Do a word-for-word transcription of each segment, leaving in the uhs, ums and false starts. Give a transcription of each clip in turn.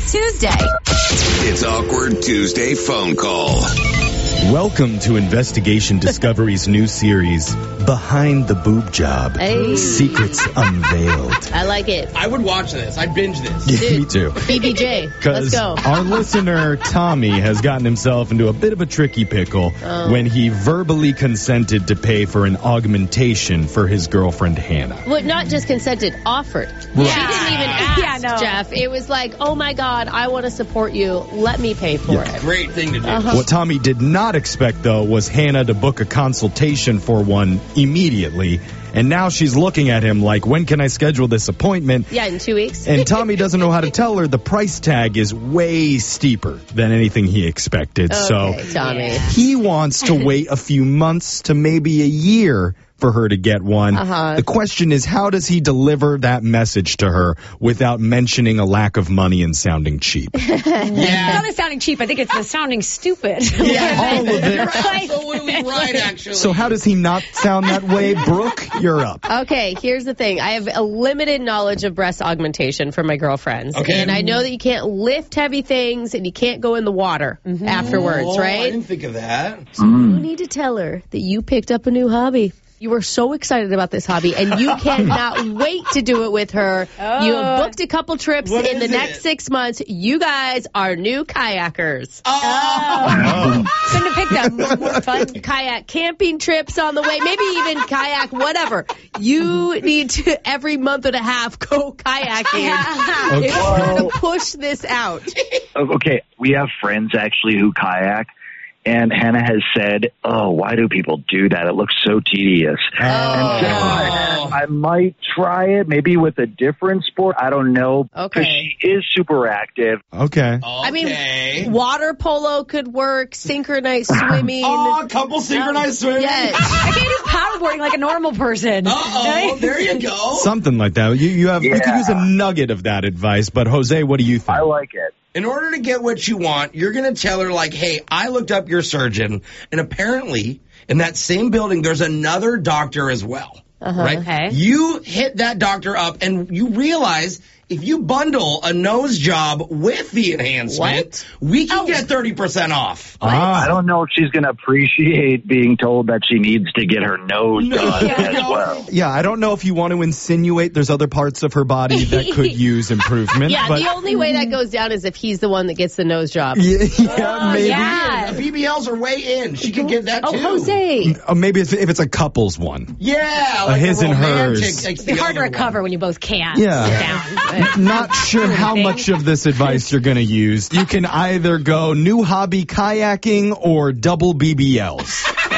Tuesday. It's Awkward Tuesday phone call. Welcome to Investigation Discovery's new series, Behind the Boob Job. Hey. Secrets Unveiled. I like it. I would watch this. I'd binge this. Yeah, me too. B B J, let's Because go. our listener, Tommy, has gotten himself into a bit of a tricky pickle Oh. when he verbally consented to pay for an augmentation for his girlfriend, Hannah. Well, not just consented, offered. She didn't even ask, Yeah, no. Jeff. It was like, oh my God, I want to support you. Let me pay for Yeah. it. Great thing to do. Uh-huh. What Tommy did not expect, though, was Hannah to book a consultation for one immediately. And now she's looking at him like, when can I schedule this appointment? Yeah, in two weeks. And Tommy doesn't know how to tell her the price tag is way steeper than anything he expected. Okay, So Tommy. he wants to wait a few months to maybe a year for her to get one. Uh-huh. The question is, how does he deliver that message to her without mentioning a lack of money and sounding cheap? It's Yeah. not the sounding cheap. I think it's the sounding stupid. Yeah. All of it. You're absolutely right, actually. So how does he not sound that way? Brooke, you're up. Okay, here's the thing. I have a limited knowledge of breast augmentation from my girlfriends. Okay. And I know that you can't lift heavy things and you can't go in the water afterwards, Oh, I right? didn't think of that. You need to tell her that you picked up a new hobby. You were so excited about this hobby, and you cannot wait to do it with her. Oh. You have booked a couple trips What in the is next it? six months. You guys are new kayakers. Oh. Couldn't have picked them. More fun. Kayak camping trips on the way, maybe even kayak, whatever. You need to, every month and a half, go kayaking in order to push this out. Okay, we have friends actually who kayak, and Hannah has said, oh, why do people do that? It looks so tedious. Oh. And so I, I might try it, maybe with a different sport. I don't know. Because Okay. she is super active. Okay. I Okay. mean, water polo could work, synchronized swimming. Oh, a couple synchronized swimming. Yes. I can't do paddleboarding like a normal person. Uh-oh, there you go. Something like that. You you have you could Yeah. use a nugget of that advice, but Jose, what do you think? I like it. In order to get what you want, you're going to tell her, like, hey, I looked up your surgeon, and apparently in that same building, there's another doctor as well. Uh-huh. Right? Okay. You hit that doctor up, and you realize if you bundle a nose job with the enhancement, What? we can get thirty percent off. Ah. I don't know if she's going to appreciate being told that she needs to get her nose done as well. Yeah, I don't know if you want to insinuate there's other parts of her body that could use improvement. Yeah, but the only way that goes down is if he's the one that gets the nose job. yeah, yeah, maybe. yeah. The B B Ls are way in. She can get that, Oh, too. Jose. Uh, maybe if, if it's a couples one. Yeah. Like his a and romantic hers. takes It's the hard to other recover one. when you both can't Yeah. sit down. Not sure how much of this advice you're going to use. You can either go new hobby kayaking or double B B Ls.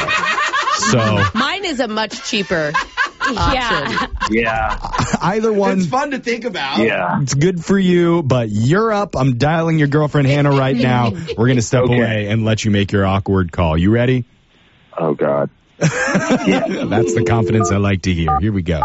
So Mine is a much cheaper option. Yeah. Yeah, either one, It's fun to think about. yeah. it's good for you, but you're up. I'm dialing your girlfriend Hannah right now. We're going to step Okay. away and let you make your awkward call. You ready? Oh, God. That's the confidence I like to hear. Here we go.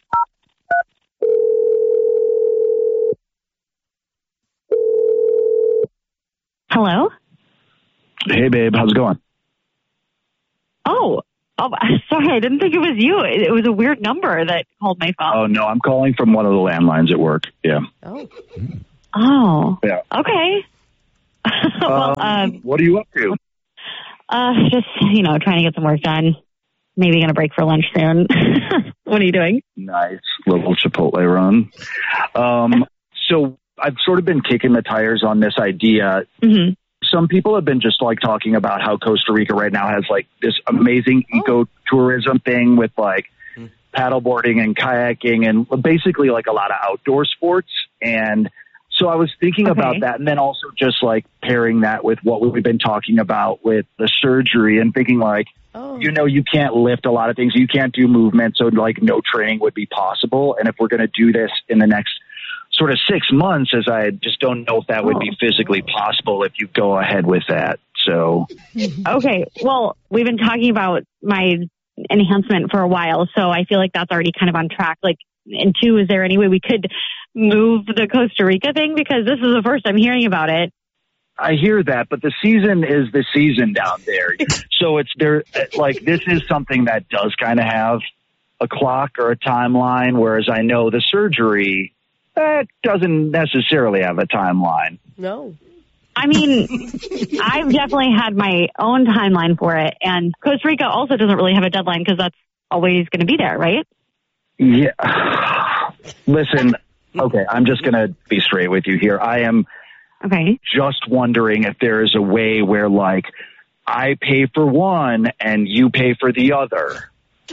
Hello? Hey, babe, how's it going? Oh, oh, sorry, I didn't think it was you. It, it was a weird number that called my phone. Oh, no, I'm calling from one of the landlines at work. Yeah. Oh. Oh, Yeah. okay. well, um, what are you up to? uh, just, you know, trying to get some work done. Maybe going to break for lunch soon. What are you doing? Nice little Chipotle run. Um, so I've sort of been kicking the tires on this idea. Mm-hmm. Some people have been just like talking about how Costa Rica right now has like this amazing ecotourism thing with like paddleboarding and kayaking and basically like a lot of outdoor sports. And so I was thinking Okay. about that, and then also just like pairing that with what we've been talking about with the surgery and thinking like, Oh. you know, you can't lift a lot of things. You can't do movement. So like no training would be possible. And if we're going to do this in the next sort of six months, as I just don't know if that would be physically possible if you go ahead with that. So Okay. Well, we've been talking about my enhancement for a while, so I feel like that's already kind of on track. Like, and two, is there any way we could move the Costa Rica thing? Because this is the first I'm hearing about it. I hear that, but the season is the season down there. So it's there, like, this is something that does kind of have a clock or a timeline, whereas I know the surgery, that doesn't necessarily have a timeline. No. I mean, I've definitely had my own timeline for it. And Costa Rica also doesn't really have a deadline because that's always going to be there, right? Yeah. Listen, okay, I'm just going to be straight with you here. I am Okay. just wondering if there is a way where, like, I pay for one and you pay for the other.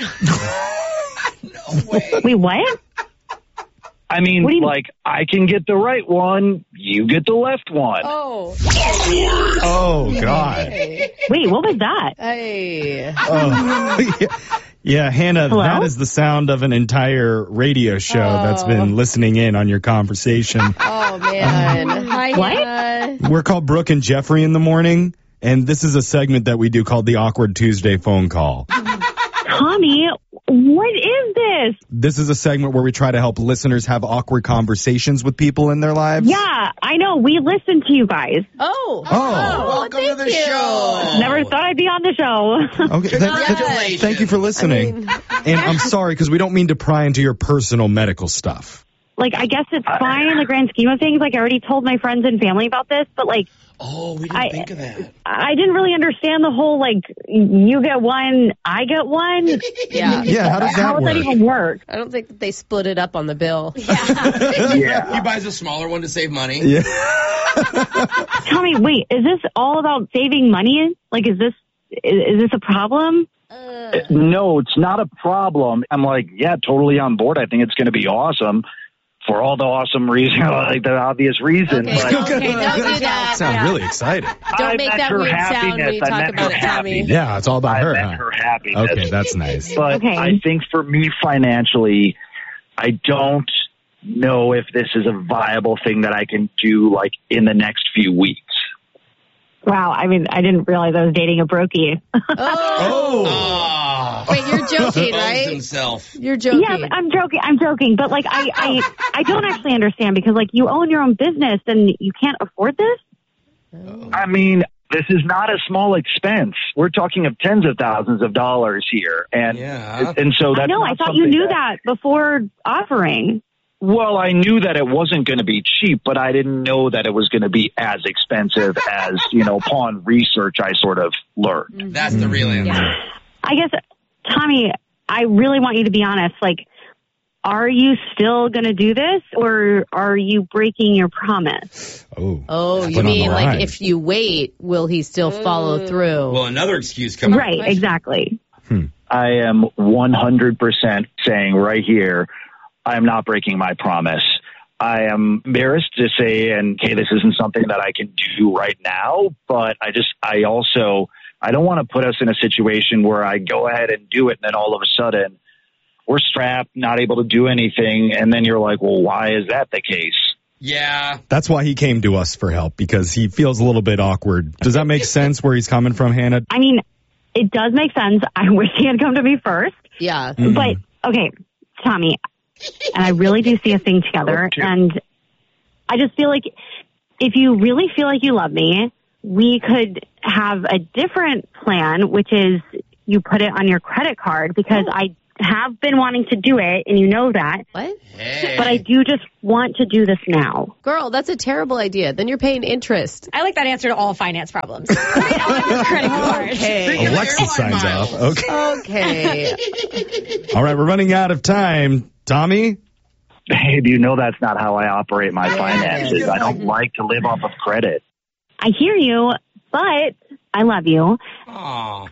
No way. Wait, what? I mean, What do you- like, I can get the right one, you get the left one. Oh. Oh, God. Wait, what was that? Hey. Oh. yeah. Yeah, Hannah, Hello? that is the sound of an entire radio show that's been listening in on your conversation. Oh, man. Hi, What? Hannah. We're called Brooke and Jeffrey in the morning, and this is a segment that we do called the Awkward Tuesday Phone Call. Tommy, what is this? This is a segment where we try to help listeners have awkward conversations with people in their lives. Yeah, I know. We listen to you guys. Oh. Oh. well, Welcome to thank the you. show. Never thought I'd be on the show. Okay, th- th- Congratulations. thank you for listening. And I'm sorry, because we don't mean to pry into your personal medical stuff. Like, I guess it's fine in the grand scheme of things. Like, I already told my friends and family about this, but, like, Oh, we didn't I- think of that. I didn't really understand the whole, like, you get one, I get one. Yeah. Yeah, how does How that does that work? even work? I don't think that they split it up on the bill. Yeah. He buys a smaller one to save money. Yeah. Tommy, wait, is this all about saving money? Like, is this, is, is this a problem? No, it's not a problem. I'm like, yeah, totally on board. I think it's going to be awesome for all the awesome reasons, like the obvious reasons. Okay, Like, okay, don't do that. Sound really excited. Don't I make meant that her weird sound when happiness. you I talk meant about her it, Tommy. happy. Yeah, it's all about I her, meant huh? her happiness. Okay, that's nice. But Okay. I think for me financially, I don't know if this is a viable thing that I can do like in the next few weeks. Wow, I mean, I didn't realize I was dating a brokey. Oh. Oh. Wait, you're joking, Exposed right? himself. You're joking. Yeah, I'm joking. I'm joking, but like I, I, I don't actually understand because like you own your own business and you can't afford this. I mean, this is not a small expense. We're talking of tens of thousands of dollars here, and Yeah. and so that's I know. not I thought you something knew that before offering. Well, I knew that it wasn't going to be cheap, but I didn't know that it was going to be as expensive as, you know, upon research I sort of learned. That's the real answer. I guess, Tommy, I really want you to be honest. Like, are you still going to do this, or are you breaking your promise? Oh, Oh, you Put on mean the like line. if you wait, will he still follow through? Well, another excuse coming. Right, exactly. I am one hundred percent saying right here, I am not breaking my promise. I am embarrassed to say, and hey, this isn't something that I can do right now, but I just, I also, I don't want to put us in a situation where I go ahead and do it and then all of a sudden we're strapped, not able to do anything. And then you're like, well, why is that the case? Yeah. that's why he came to us for help, because he feels a little bit awkward. Does that make sense where he's coming from, Hannah? I mean, it does make sense. I wish he had come to me first. Yeah. But, okay, Tommy, and I really do see us thing together. too. And I just feel like if you really feel like you love me, we could have a different plan, which is you put it on your credit card because I have been wanting to do it, and you know that. What? Hey. But I do just want to do this now. Girl, that's a terrible idea. Then you're paying interest. I like that answer to all finance problems. Put it on your credit card. Okay. Alexa signs off. Okay. Okay. All right, we're running out of time. Tommy? Babe, you know that's not how I operate my Yeah. finances. I don't like to live off of credit. I hear you, but I love you. Aw.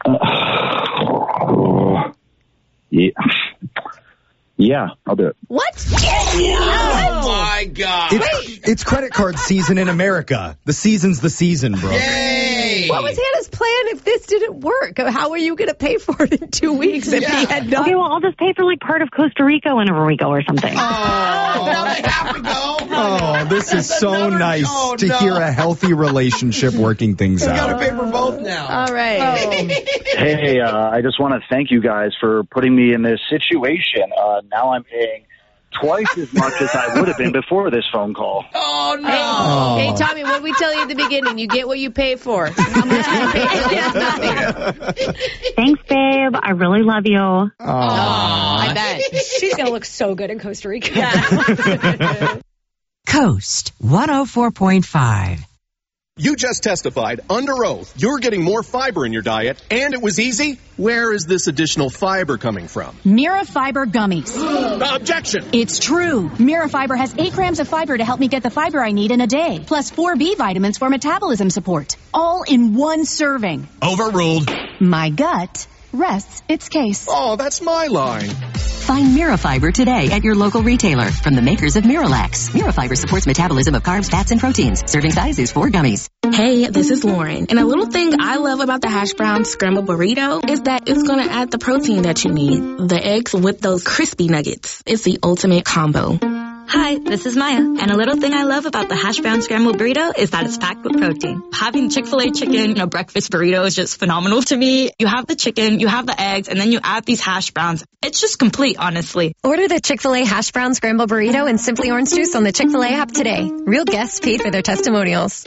Yeah. Yeah, I'll do it. What? Oh, my God. It's, it's credit card season in America. The season's the season, bro. Yay. What was Hannah's plan if this didn't work? How are you going to pay for it in two weeks if he had not? Okay, well, I'll just pay for like part of Costa Rica whenever we go or something. Oh, now they have to go. Oh, this is so Another- nice oh, to no. hear a healthy relationship working things You got to out. pay for both now. All right. Hey, uh, I just want to thank you guys for putting me in this situation. Uh, now I'm paying twice as much as I would have been before this phone call. Oh, no. Oh. Hey, Tommy, what did we tell you at the beginning? You get what you pay for. How much you pay for is nothing. Thanks, babe. I really love you. Oh, I bet. She's going to look so good in Costa Rica. Coast one oh four point five. You just testified under oath you're getting more fiber in your diet, and it was easy. Where is this additional fiber coming from? Mira Fiber Gummies. Objection! It's true. Mira Fiber has eight grams of fiber to help me get the fiber I need in a day, plus four B vitamins for metabolism support, all in one serving. Overruled. My gut rests its case. Oh, that's my line. Find Mirafiber today at your local retailer from the makers of Miralax. Mirafiber supports metabolism of carbs, fats, and proteins. Serving size is four gummies. Hey, this is Lauren. And a little thing I love about the hash brown scrambled burrito is that it's going to add the protein that you need. The eggs with those crispy nuggets. It's the ultimate combo. Hi, this is Maya, and a little thing I love about the hash brown scrambled burrito is that it's packed with protein. Having Chick-fil-A chicken in a breakfast burrito is just phenomenal to me. You have the chicken, you have the eggs, and then you add these hash browns. It's just complete, honestly. Order the Chick-fil-A hash brown scrambled burrito and Simply Orange Juice on the Chick-fil-A app today. Real guests paid for their testimonials.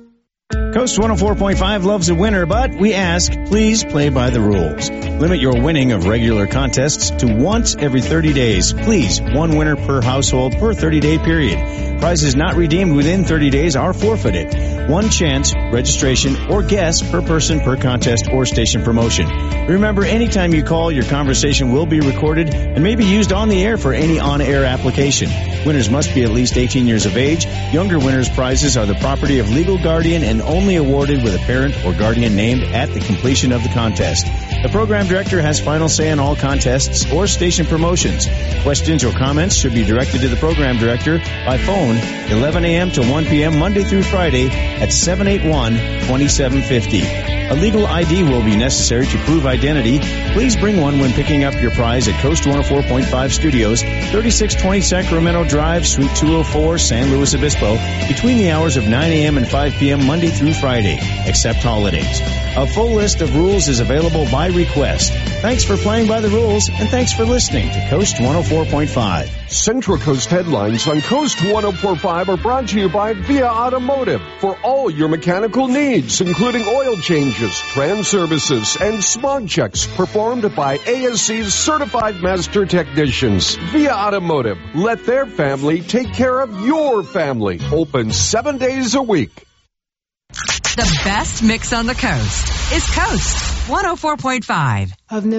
Coast one oh four point five loves a winner, but we ask, please play by the rules. Limit your winning of regular contests to once every thirty days. Please, one winner per household per thirty-day period. Prizes not redeemed within thirty days are forfeited. One chance, registration, or guess per person per contest or station promotion. Remember, anytime you call, your conversation will be recorded and may be used on the air for any on-air application. Winners must be at least eighteen years of age. Younger winners' prizes are the property of legal guardian and only awarded with a parent or guardian named at the completion of the contest. The program director has final say on all contests or station promotions. Questions or comments should be directed to the program director by phone eleven a.m. to one p.m. Monday through Friday at seven eight one, two seven five zero. A legal I D will be necessary to prove identity. Please bring one when picking up your prize at Coast one oh four point five Studios, thirty-six twenty Sacramento Drive, Suite two oh four, San Luis Obispo, between the hours of nine a.m. and five p.m. Monday through Friday, except holidays. A full list of rules is available by request. Thanks for playing by the rules, and thanks for listening to Coast one oh four point five. Central Coast headlines on Coast one oh four point five are brought to you by Via Automotive for all your mechanical needs, including oil changes, trans services, and smog checks performed by A S C's certified master technicians. Via Automotive, let their family take care of your family. Open seven days a week. The best mix on the coast is Coast one oh four point five.